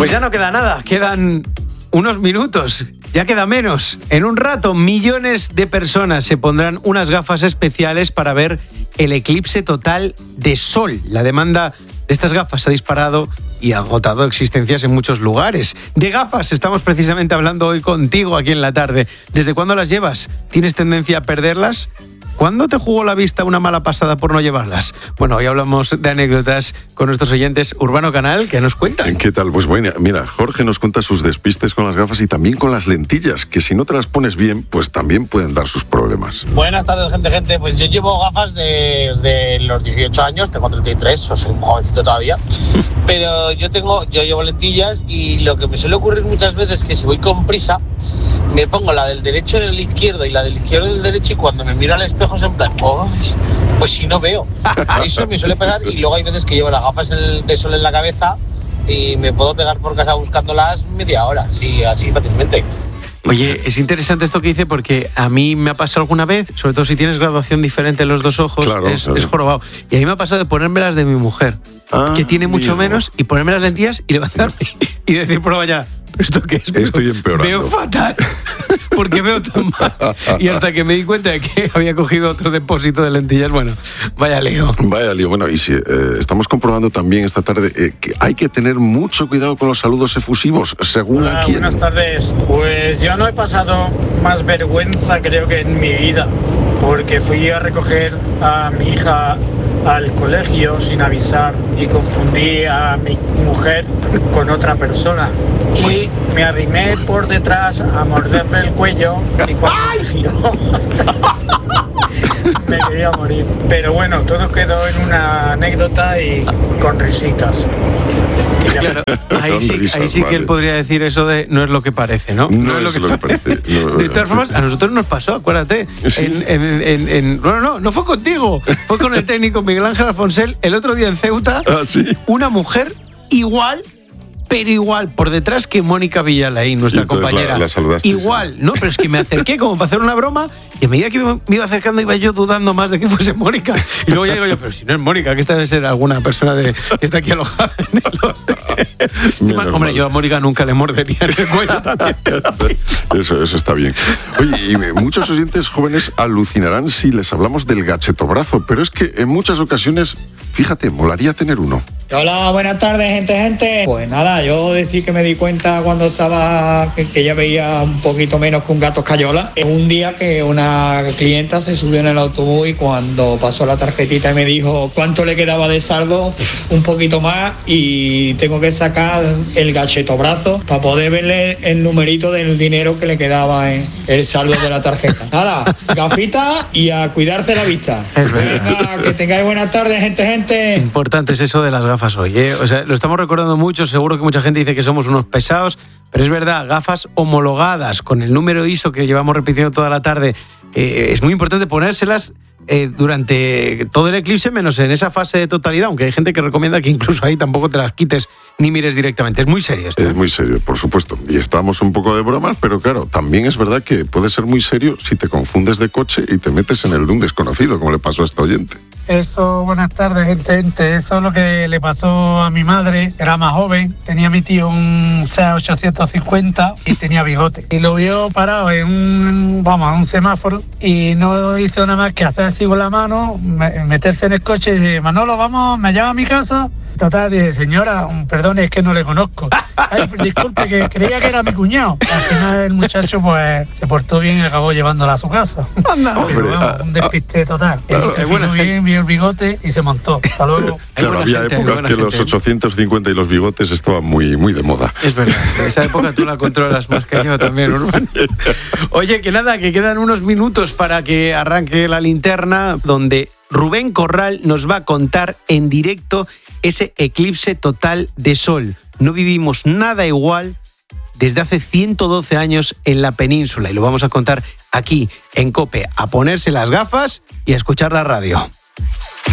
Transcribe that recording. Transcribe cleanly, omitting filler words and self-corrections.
Pues ya no queda nada, quedan unos minutos, ya queda menos. En un rato, millones de personas se pondrán unas gafas especiales para ver el eclipse total de sol. La demanda de estas gafas ha disparado y ha agotado existencias en muchos lugares. De gafas estamos precisamente hablando hoy contigo aquí en la tarde. ¿Desde cuándo las llevas? ¿Tienes tendencia a perderlas? ¿Cuándo te jugó la vista una mala pasada por no llevarlas? Bueno, hoy hablamos de anécdotas con nuestros oyentes. Urbano Canal, ¿qué nos cuentan? ¿Qué tal? Pues bueno, mira, Jorge nos cuenta sus despistes con las gafas y también con las lentillas, que si no te las pones bien, pues también pueden dar sus problemas. Buenas tardes, gente. Pues yo llevo gafas desde los 18 años, tengo 33, o soy un jovencito todavía. Pero yo llevo lentillas y lo que me suele ocurrir muchas veces es que si voy con prisa, me pongo la del derecho en el izquierdo y la del izquierdo en el derecho, y cuando me miro al espejo es en plan, pues si no veo. Eso me suele pasar, y luego hay veces que llevo las gafas de sol en la cabeza y me puedo pegar por casa buscándolas media hora, así fácilmente. Oye, es interesante esto que dice, porque a mí me ha pasado alguna vez, sobre todo si tienes graduación diferente en los dos ojos, claro, es jorobado. Y a mí me ha pasado de ponerme las de mi mujer, que tiene mucho menos, y ponerme las lentillas y levantarme y decir, por vaya, ¿esto qué es? Estoy empeorando. Veo fatal, porque veo tan mal. Y hasta que me di cuenta de que había cogido otro depósito de lentillas, bueno, vaya lío. Vaya lío. Bueno, y si estamos comprobando también esta tarde que hay que tener mucho cuidado con los saludos efusivos, según a quién. Buenas tardes. Pues yo no he pasado más vergüenza, creo, que en mi vida, porque fui a recoger a mi hija al colegio sin avisar y confundí a mi mujer con otra persona y me arrimé por detrás a morderle el cuello, y cuando me giró me quería morir. Pero bueno, todo quedó en una anécdota y con risitas. Claro, ahí sí que él podría decir eso de no es lo que parece, ¿no? No es lo que parece. De todas formas, a nosotros nos pasó, acuérdate. ¿Sí? No fue contigo, fue con el técnico Miguel Ángel Alfonsel el otro día en Ceuta. ¿Sí? Una mujer igual, pero igual, por detrás que Mónica Villalain, nuestra compañera. La saludaste, igual, sí. No, pero es que me acerqué como para hacer una broma, y a medida que me iba acercando iba yo dudando más de que fuese Mónica. Y luego ya digo yo, pero si no es Mónica, que esta debe ser alguna persona que está aquí alojada en el hotel. Hombre, yo a Mónica nunca le mordería en el cuello también. Eso está bien. Oye, y muchos oyentes jóvenes alucinarán si les hablamos del gachetobrazo, pero es que en muchas ocasiones, fíjate, molaría tener uno. Hola, buenas tardes, gente. Pues nada, yo decir que me di cuenta cuando estaba que ya veía un poquito menos que un gato escayola. Un día que una clienta se subió en el autobús y cuando pasó la tarjetita y me dijo cuánto le quedaba de saldo, un poquito más, y tengo que sacar el gachetobrazo para poder verle el numerito del dinero que le quedaba en el saldo de la tarjeta. Nada, gafita y a cuidarse la vista. Venga, que tengáis buenas tardes, gente. Importante es eso de las gafas hoy, ¿eh? O sea, lo estamos recordando mucho, seguro que mucha gente dice que somos unos pesados, pero es verdad, gafas homologadas con el número ISO que llevamos repitiendo toda la tarde, es muy importante ponérselas durante todo el eclipse, menos en esa fase de totalidad, aunque hay gente que recomienda que incluso ahí tampoco te las quites ni mires directamente. Es muy serio esto. Es muy serio, por supuesto. Y estamos un poco de bromas, pero claro, también es verdad que puede ser muy serio si te confundes de coche y te metes en el de un desconocido, como le pasó a esta oyente. Eso, buenas tardes, gente. Eso es lo que le pasó a mi madre. Era más joven, tenía mi tío un Seat 850 y tenía bigote. Y lo vio parado en un semáforo y no hizo nada más que hacer así con la mano, meterse en el coche y decir, Manolo, vamos, me lleva a mi casa. Total, dije, señora, perdone, es que no le conozco. Ay, disculpe, que creía que era mi cuñado. Al final el muchacho pues se portó bien y acabó llevándola a su casa. Pero vamos, un despiste total. Se fijó bien, vio el bigote y se montó. Hasta luego. Claro, había épocas que los 850 y los bigotes estaban muy, muy de moda. Es verdad, en esa época tú la controlas más que yo también, Urbano. Oye, que nada, que quedan unos minutos para que arranque la linterna, donde Rubén Corral nos va a contar en directo ese eclipse total de sol. No vivimos nada igual desde hace 112 años en la península, y lo vamos a contar aquí en COPE. A ponerse las gafas y a escuchar la radio.